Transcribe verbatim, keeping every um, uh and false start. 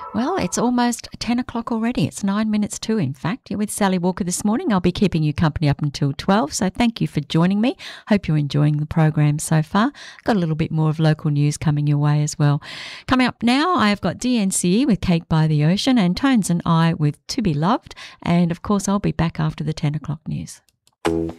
Well, it's almost ten o'clock already. It's nine minutes to, in fact. You're with Sally Walker this morning. I'll be keeping you company up until twelve, so thank you for joining me. Hope you're enjoying the program so far. Got a little bit more of local news coming your way as well. Coming up now, I have got D N C E with Cake by the Ocean and Tones and I with To Be Loved. And, of course, I'll be back after the ten o'clock news.